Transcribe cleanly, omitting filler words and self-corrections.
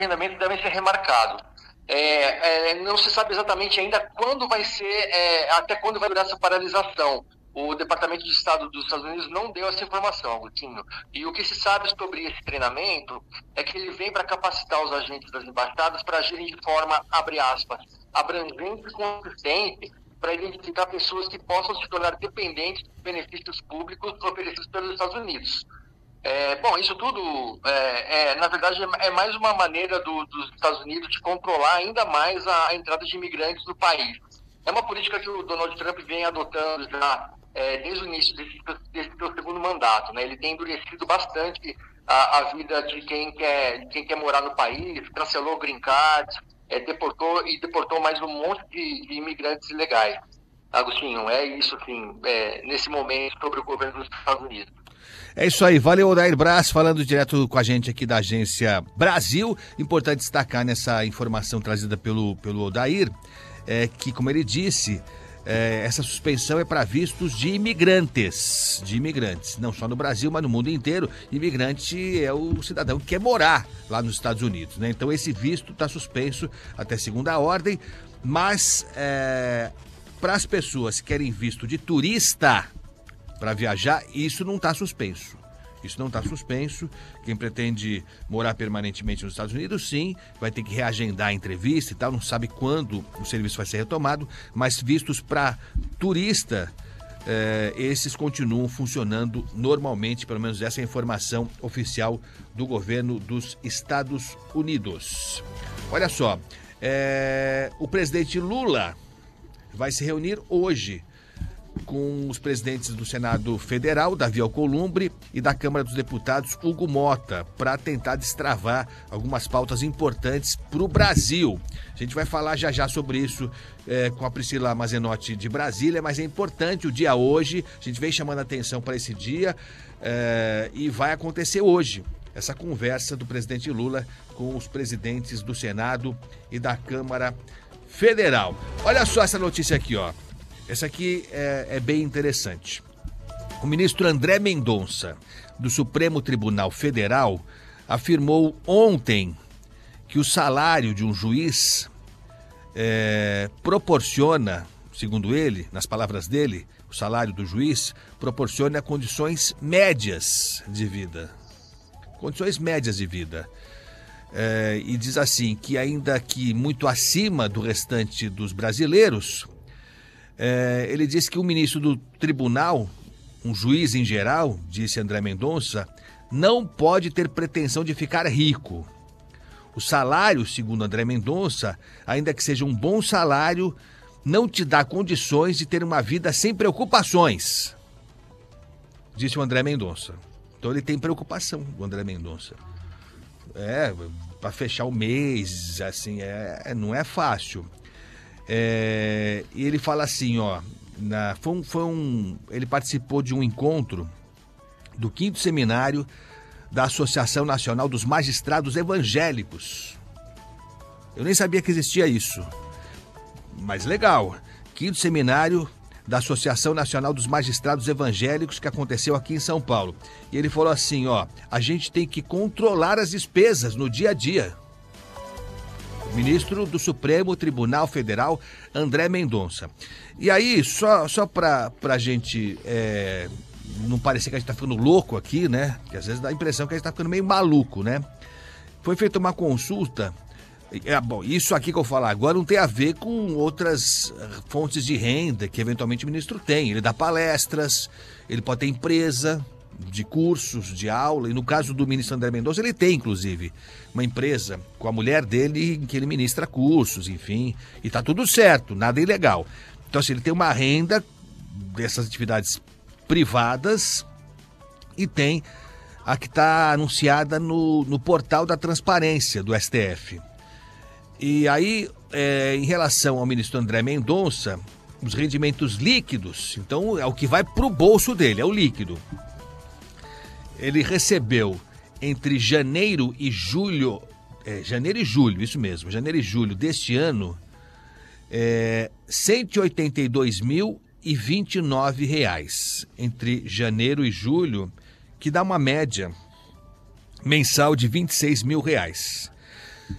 treinamentos devem ser remarcados. Não se sabe exatamente ainda quando vai ser, até quando vai durar essa paralisação. O Departamento de Estado dos Estados Unidos não deu essa informação, Agostinho. E o que se sabe sobre esse treinamento é que ele vem para capacitar os agentes das embaixadas para agirem de forma, abre aspas, abrangente e consistente, para identificar pessoas que possam se tornar dependentes dos benefícios públicos oferecidos pelos Estados Unidos. Bom, isso tudo, na verdade, é mais uma maneira dos Estados Unidos de controlar ainda mais a entrada de imigrantes no país. É uma política que o Donald Trump vem adotando já desde o início desse seu segundo mandato, né? Ele tem endurecido bastante a vida de quem quer morar no país, cancelou green cards, deportou mais um monte de imigrantes ilegais. Agostinho, é isso, assim, nesse momento sobre o governo dos Estados Unidos. É isso aí, valeu Odair Braz, falando direto com a gente aqui da Agência Brasil. Importante destacar nessa informação trazida pelo Odair, que, como ele disse, essa suspensão é para vistos de imigrantes, não só no Brasil, mas no mundo inteiro. Imigrante é o cidadão que quer morar lá nos Estados Unidos, né? Então esse visto está suspenso até segunda ordem, mas para as pessoas que querem visto de turista para viajar, isso não está suspenso. Quem pretende morar permanentemente nos Estados Unidos, sim, vai ter que reagendar a entrevista e tal, não sabe quando o serviço vai ser retomado, mas vistos para turista, esses continuam funcionando normalmente, pelo menos essa é a informação oficial do governo dos Estados Unidos. Olha só, o presidente Lula vai se reunir hoje com os presidentes do Senado Federal, Davi Alcolumbre, e da Câmara dos Deputados, Hugo Mota, para tentar destravar algumas pautas importantes para o Brasil. A gente vai falar já sobre isso com a Priscila Mazenotti de Brasília, mas é importante o dia hoje, a gente vem chamando a atenção para esse dia e vai acontecer hoje essa conversa do presidente Lula com os presidentes do Senado e da Câmara Federal. Olha só essa notícia aqui, ó. Essa aqui é bem interessante. O ministro André Mendonça, do Supremo Tribunal Federal, afirmou ontem que o salário de um juiz proporciona, segundo ele, nas palavras dele, o salário do juiz proporciona condições médias de vida. E diz assim, que ainda que muito acima do restante dos brasileiros, ele disse que o ministro do tribunal, um juiz em geral, disse André Mendonça, não pode ter pretensão de ficar rico. O salário, segundo André Mendonça, ainda que seja um bom salário, não te dá condições de ter uma vida sem preocupações, disse o André Mendonça. Então ele tem preocupação, o André Mendonça. Para fechar o mês, assim, não é fácil. E ele fala assim, ó, ele participou de um encontro do 5º seminário da Associação Nacional dos Magistrados Evangélicos. Eu nem sabia que existia isso, mas legal. 5º seminário da Associação Nacional dos Magistrados Evangélicos, que aconteceu aqui em São Paulo. E ele falou assim, ó, a gente tem que controlar as despesas no dia a dia. Ministro do Supremo Tribunal Federal, André Mendonça. E aí, só para a gente não parecer que a gente está ficando louco aqui, né? Que às vezes dá a impressão que a gente está ficando meio maluco, né? Foi feita uma consulta. Bom, isso aqui que eu vou falar agora não tem a ver com outras fontes de renda que eventualmente o ministro tem. Ele dá palestras, ele pode ter empresa de cursos, de aula, e no caso do ministro André Mendonça, ele tem, inclusive, uma empresa com a mulher dele em que ele ministra cursos, enfim, e tá tudo certo, nada ilegal. Então, assim, ele tem uma renda dessas atividades privadas e tem a que está anunciada no portal da transparência do STF. E aí, em relação ao ministro André Mendonça, os rendimentos líquidos, então é o que vai para o bolso dele, é o líquido. Ele recebeu entre janeiro e julho deste ano, R$ 182.029 entre janeiro e julho, que dá uma média mensal de R$ 26 mil.